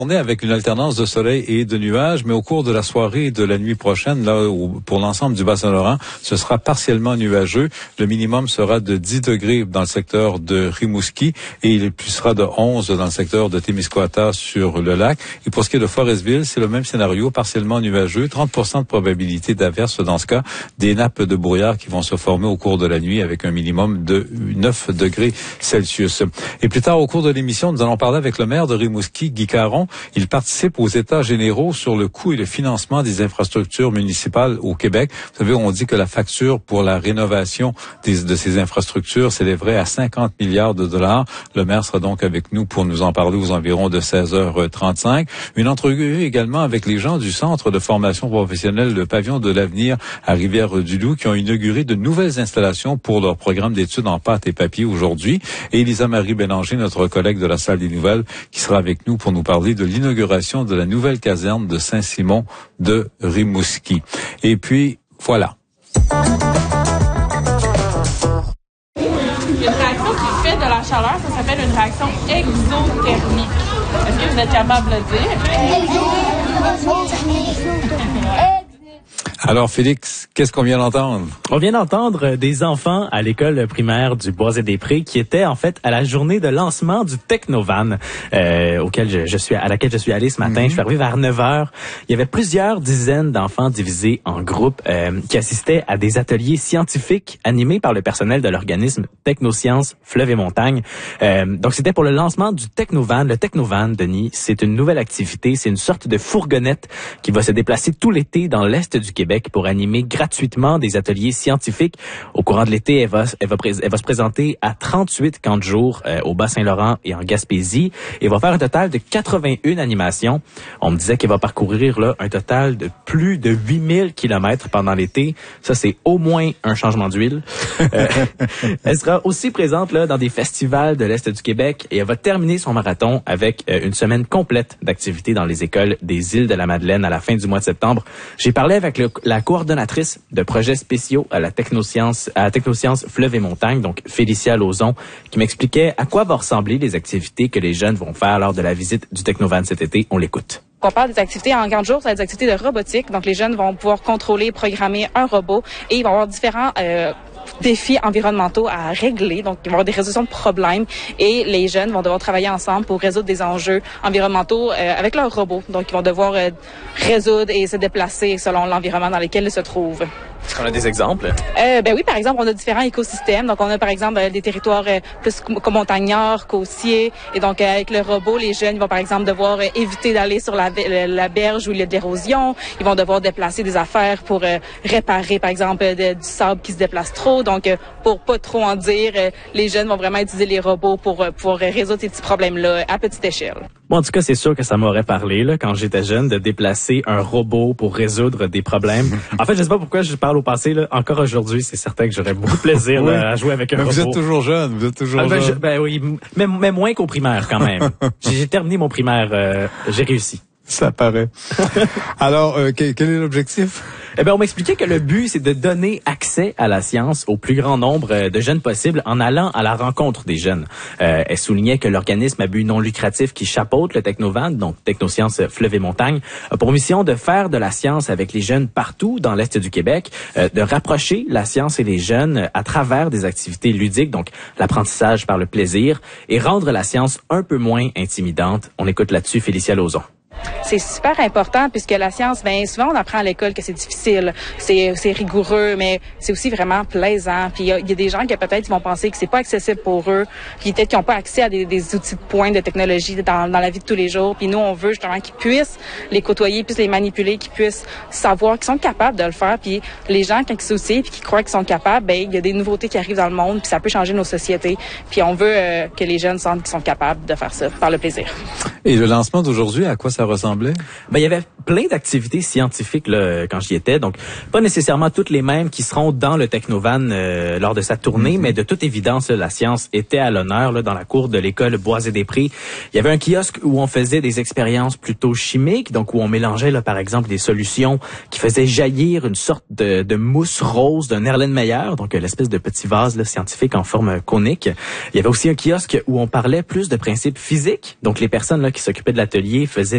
On est avec une alternance de soleil et de nuages, mais au cours de la soirée et de la nuit prochaine, là où, pour l'ensemble du Bas-Saint-Laurent, ce sera partiellement nuageux. Le minimum sera de 10 degrés dans le secteur de Rimouski et il sera de 11 dans le secteur de Témiscouata sur le lac. Et pour ce qui est de Forestville, c'est le même scénario, partiellement nuageux, 30% de probabilité d'averse dans ce cas, des nappes de brouillard qui vont se former au cours de la nuit avec un minimum de 9 degrés Celsius. Et plus tard au cours de l'émission, nous allons parler avec le maire de Rimouski, Guy Caron. Il participe aux États généraux sur le coût et le financement des infrastructures municipales au Québec. Vous savez, on dit que la facture pour la rénovation de ces infrastructures s'élèverait à 50 milliards de dollars. Le maire sera donc avec nous pour nous en parler aux environs de 16h35. Une entrevue également avec les gens du Centre de formation professionnelle Le Pavillon de l'Avenir à Rivière-du-Loup qui ont inauguré de nouvelles installations pour leur programme d'études en pâte et papier aujourd'hui. Et Elisa-Marie Bélanger, notre collègue de la Salle des Nouvelles, qui sera avec nous pour nous parler de l'inauguration de la nouvelle caserne de Saint-Simon de Rimouski. Et puis, voilà. Une réaction qui fait de la chaleur, ça s'appelle une réaction exothermique. Est-ce que vous êtes capable de le dire? Alors, Félix, qu'est-ce qu'on vient d'entendre? On vient d'entendre des enfants à l'école primaire du Boisé-des-Prés qui étaient en fait à la journée de lancement du Technovan à laquelle je suis allé ce matin. Je suis arrivé vers 9h. Il y avait plusieurs dizaines d'enfants divisés en groupes qui assistaient à des ateliers scientifiques animés par le personnel de l'organisme Technosciences Fleuves et Montagnes. Donc, c'était pour le lancement du Technovan. Le Technovan, Denis, c'est une nouvelle activité. C'est une sorte de fourgonnette qui va se déplacer tout l'été dans l'est du Québec pour animer gratuitement des ateliers scientifiques. Au courant de l'été, elle va se présenter à 38 camps de jour au Bas-Saint-Laurent et en Gaspésie et va faire un total de 81 animations. On me disait qu'elle va parcourir là un total de plus de 8000 kilomètres pendant l'été. Ça, c'est au moins un changement d'huile. Elle sera aussi présente là dans des festivals de l'Est du Québec et elle va terminer son marathon avec une semaine complète d'activités dans les écoles des îles de la Madeleine à la fin du mois de septembre. J'ai parlé avec la coordonnatrice de projets spéciaux à la Technosciences Fleuves et Montagnes, donc Félicia Lauzon, qui m'expliquait à quoi vont ressembler les activités que les jeunes vont faire lors de la visite du Technovan cet été. On l'écoute. Quand on parle des activités en camp de jour, c'est des activités de robotique. Donc, les jeunes vont pouvoir contrôler, programmer un robot et ils vont avoir différents défis environnementaux à régler. Donc, ils vont avoir des résolutions de problèmes et les jeunes vont devoir travailler ensemble pour résoudre des enjeux environnementaux avec leur robot. Donc, ils vont devoir résoudre et se déplacer selon l'environnement dans lequel ils se trouvent. Est-ce qu'on a des exemples? Ben oui, par exemple, on a différents écosystèmes. Donc, on a par exemple des territoires plus montagnards, côtiers. Et donc, avec le robot, les jeunes vont par exemple devoir éviter d'aller sur la berge où il y a de l'érosion. Ils vont devoir déplacer des affaires pour réparer, par exemple, du sable qui se déplace trop. Donc, pour pas trop en dire, les jeunes vont vraiment utiliser les robots pour résoudre ces petits problèmes-là à petite échelle. Bon, en tout cas, c'est sûr que ça m'aurait parlé là quand j'étais jeune de déplacer un robot pour résoudre des problèmes. En fait, je sais pas pourquoi je parle au passé. Là. Encore aujourd'hui, c'est certain que j'aurais beaucoup de plaisir oui. à jouer avec un robot. Vous êtes toujours jeune, jeune. Ben oui, mais moins qu'au primaire quand même. J'ai terminé mon primaire, j'ai réussi. Ça paraît. Alors, quel est l'objectif? Eh bien, on m'expliquait que le but, c'est de donner accès à la science au plus grand nombre de jeunes possible en allant à la rencontre des jeunes. Elle soulignait que l'organisme à but non lucratif qui chapeaute le Technovan, donc Technosciences Fleuves et Montagnes, a pour mission de faire de la science avec les jeunes partout dans l'Est du Québec, de rapprocher la science et les jeunes à travers des activités ludiques, donc l'apprentissage par le plaisir, et rendre la science un peu moins intimidante. On écoute là-dessus Félicia Lauzon. C'est super important puisque la science, ben souvent on apprend à l'école que c'est difficile, c'est rigoureux, mais c'est aussi vraiment plaisant. Puis il y a des gens qui peut-être vont penser que c'est pas accessible pour eux, puis peut-être qu'ils n'ont pas accès à des outils de pointe de technologie dans la vie de tous les jours. Puis nous on veut justement qu'ils puissent les côtoyer, puissent les manipuler, qu'ils puissent savoir qu'ils sont capables de le faire. Puis les gens quand ils s'outillent puis qu'ils croient qu'ils sont capables, ben il y a des nouveautés qui arrivent dans le monde, puis ça peut changer nos sociétés. Puis on veut que les jeunes sentent qu'ils sont capables de faire ça par le plaisir. Et le lancement d'aujourd'hui, à quoi ça ressemblait? Ben, il y avait plein d'activités scientifiques là, quand j'y étais, donc pas nécessairement toutes les mêmes qui seront dans le Technovan lors de sa tournée, mais de toute évidence, là, la science était à l'honneur là, dans la cour de l'école Boisé-des-Prés. Il y avait un kiosque où on faisait des expériences plutôt chimiques, donc où on mélangeait là, par exemple des solutions qui faisaient jaillir une sorte de mousse rose d'un Erlenmeyer, donc l'espèce de petit vase là, scientifique en forme conique. Il y avait aussi un kiosque où on parlait plus de principes physiques, donc les personnes là, qui s'occupaient de l'atelier faisaient